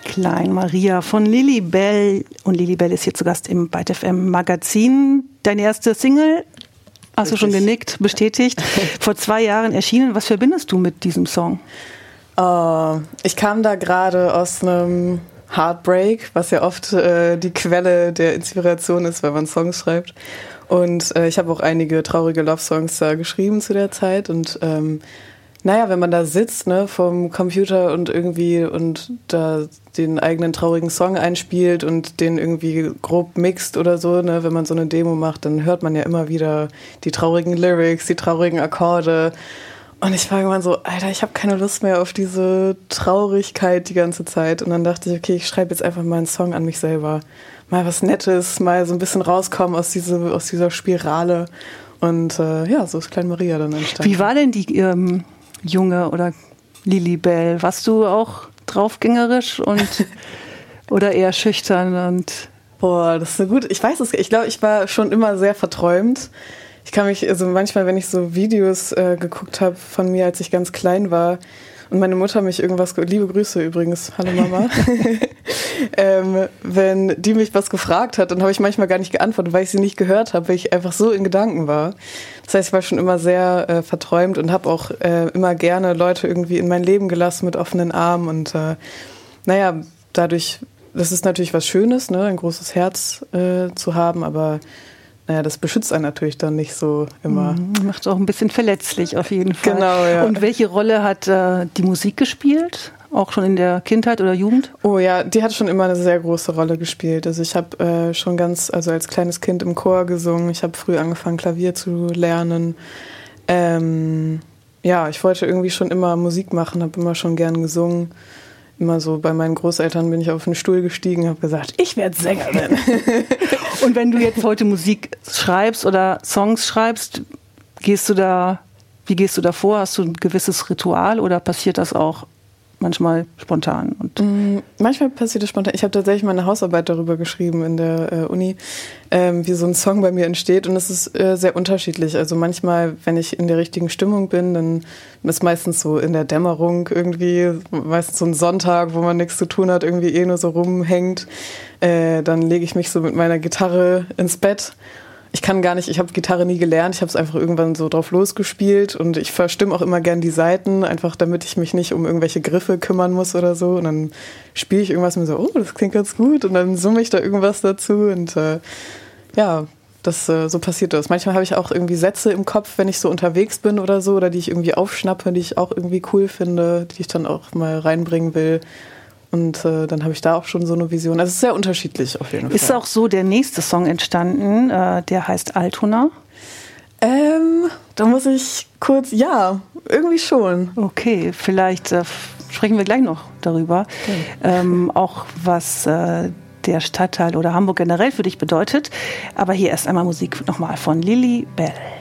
Klein Maria von Lilibelle. Und Lilibelle ist hier zu Gast im Byte FM Magazin. Deine erste Single, hast du schon genickt, bestätigt, vor 2 Jahren erschienen. Was verbindest du mit diesem Song? Ich kam da gerade aus einem Heartbreak, was ja oft die Quelle der Inspiration ist, wenn man Songs schreibt. Und ich habe auch einige traurige Love-Songs da geschrieben zu der Zeit. Und wenn man da sitzt, ne, vorm Computer und da den eigenen traurigen Song einspielt und den irgendwie grob mixt oder so, ne, wenn man so eine Demo macht, dann hört man ja immer wieder die traurigen Lyrics, die traurigen Akkorde. Und ich war irgendwann so, Alter, ich habe keine Lust mehr auf diese Traurigkeit die ganze Zeit. Und dann dachte ich, okay, ich schreibe jetzt einfach mal einen Song an mich selber. Mal was Nettes, mal so ein bisschen rauskommen aus dieser Spirale. Und so ist Klein Maria dann entstanden. Wie war denn die Junge oder Lilibelle? Warst du auch draufgängerisch oder eher schüchtern? Boah, das ist eine gute, ich weiß es, ich glaube, ich war schon immer sehr verträumt. Ich kann mich, also manchmal, wenn ich so Videos geguckt habe von mir, als ich ganz klein war und meine Mutter mich liebe Grüße übrigens, hallo Mama, wenn die mich was gefragt hat, dann habe ich manchmal gar nicht geantwortet, weil ich sie nicht gehört habe, weil ich einfach so in Gedanken war. Das heißt, ich war schon immer sehr verträumt und habe auch immer gerne Leute irgendwie in mein Leben gelassen mit offenen Armen und dadurch, das ist natürlich was Schönes, ne, ein großes Herz zu haben, aber das beschützt einen natürlich dann nicht so immer. Macht es auch ein bisschen verletzlich auf jeden Fall. Genau, ja. Und welche Rolle hat die Musik gespielt? Auch schon in der Kindheit oder Jugend? Oh ja, die hat schon immer eine sehr große Rolle gespielt. Also ich habe schon als kleines Kind im Chor gesungen. Ich habe früh angefangen, Klavier zu lernen. Ich wollte irgendwie schon immer Musik machen, habe immer schon gern gesungen. Immer so bei meinen Großeltern bin ich auf den Stuhl gestiegen und habe gesagt, ich werde Sängerin. Und wenn du jetzt heute Musik schreibst oder Songs schreibst, wie gehst du da vor? Hast du ein gewisses Ritual oder passiert das auch manchmal spontan? Manchmal passiert es spontan. Ich habe tatsächlich mal eine Hausarbeit darüber geschrieben in der Uni, wie so ein Song bei mir entsteht. Und es ist sehr unterschiedlich. Also manchmal, wenn ich in der richtigen Stimmung bin, dann ist meistens so in der Dämmerung irgendwie, meistens so ein Sonntag, wo man nichts zu tun hat, irgendwie nur so rumhängt. Dann lege ich mich so mit meiner Gitarre ins Bett. Ich habe Gitarre nie gelernt, ich habe es einfach irgendwann so drauf losgespielt und ich verstimme auch immer gern die Saiten, einfach damit ich mich nicht um irgendwelche Griffe kümmern muss oder so und dann spiele ich irgendwas und so, oh, das klingt ganz gut und dann summe ich da irgendwas dazu und so passiert das. Manchmal habe ich auch irgendwie Sätze im Kopf, wenn ich so unterwegs bin oder so oder die ich irgendwie aufschnappe, die ich auch irgendwie cool finde, die ich dann auch mal reinbringen will. Und dann habe ich da auch schon so eine Vision. Also es ist sehr unterschiedlich auf jeden Fall. Ist auch so der nächste Song entstanden, der heißt Altona? Da muss ich kurz, ja, irgendwie schon. Okay, vielleicht sprechen wir gleich noch darüber. Okay. Auch was der Stadtteil oder Hamburg generell für dich bedeutet. Aber hier erst einmal Musik nochmal von Lilibelle.